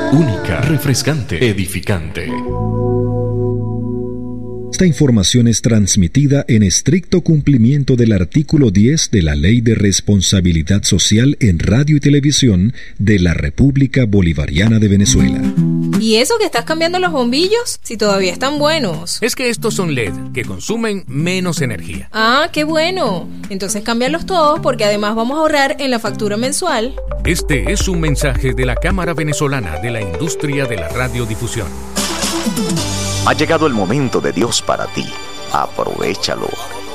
Única, refrescante, edificante. Esta información es transmitida en estricto cumplimiento del artículo 10 de la Ley de Responsabilidad Social en Radio y Televisión de la República Bolivariana de Venezuela. ¿Y eso que estás cambiando los bombillos? Si todavía están buenos. Es que estos son LED, que consumen menos energía. Ah, qué bueno. Entonces cámbialos todos porque además vamos a ahorrar en la factura mensual. Este es un mensaje de la Cámara Venezolana de la Industria de la Radiodifusión. Ha llegado el momento de Dios para ti. Aprovechalo.